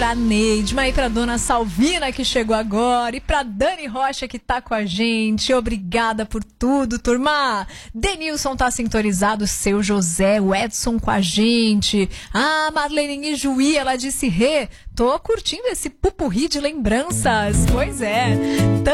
pra Neidma e pra dona Salvina que chegou agora e pra Dani Rocha que tá com a gente. Obrigada por tudo, turma. Denilson tá sintonizado, seu José, o Edson com a gente. Ah, Marlene Juí, ela disse: tô curtindo esse pupurri de lembranças. Pois é.